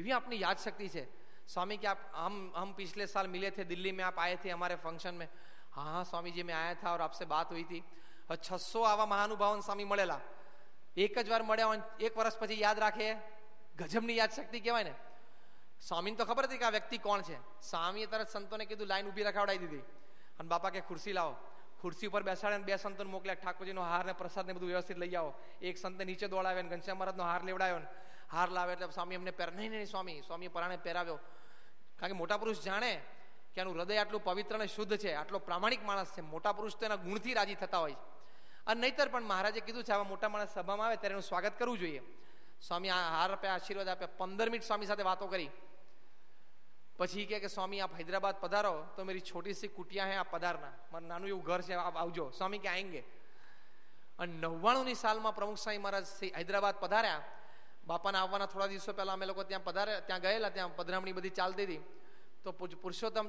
भी आपने याद शक्ति है। स्वामी क्या आप हम पिछले साल मिले थे दिल्ली में, आप आए थे हमारे फंक्शन में। हाँ हाँ स्वामी जी मैं आया था और आपसे बात हुई थी। 600 આવા મહાનુભાવન સ્વામી મળેલા, એક જ વાર મળ્યા હોય, 1 વર્ષ પછી યાદ રાખે, ગજબની યાદ શક્તિ કહેવાય ને. સ્વામીને તો ખબર હતી કે આ વ્યક્તિ કોણ છે. સ્વામીએ તરત સંતોને કીધું, લાઈન ઊભી રખાવડાવી દીધી અને બાપા કે ખુરશી લાવો. ખુરશી ઉપર બેસાડે, 2 સંતોને મોકલ્યા, ઠાકોરજીનો હાર ને પ્રસાદ ને બધું વ્યવસ્થિત લઈ આવો. એક સંતે નીચે દોડાવ્યો ને ઘનશ્યામ મહારાજનો હાર લેવડાવ્યો ને હાર લાવે એટલે સ્વામી એમને નહીં સ્વામી પરાણે પહેરાવ્યો. કારણ કે મોટા પુરુષ જાણે કે આનું હૃદય આટલું પવિત્ર અને શુદ્ધ છે, આટલો પ્રામાણિક માણસ છે. મોટા પુરુષ તો એના ગુણથી રાજી થતા હોય છે. અને નહીતર પણ મહારાજે કીધું છે આવા મોટા માણસ સભામાં આવે ત્યારે એનું સ્વાગત કરવું જોઈએ. સ્વામી હાર આપ્યા, આશીર્વાદ આપ્યા. 15 મિનિટ સ્વામી સાથે વાતો કરી. પછી કે સ્વામી આપ હૈદરાબાદ પધારો તો મેરી છોટી સી કુટિયા હે, આપ પધારના, મારું નાનું એવું ઘર છે, આપ આવજો. સ્વામી કે આएंगे. અને 99ની સાલમાં પ્રમુખ સ્વામી મહારાજ હૈદરાબાદ પધાર્યા. બાપાના આવવાના થોડા દિવસો પહેલા અમે લોકો ત્યાં ગયેલા, ત્યાં પધરામણી બધી ચાલતી હતી. તો પુરુષોત્તમ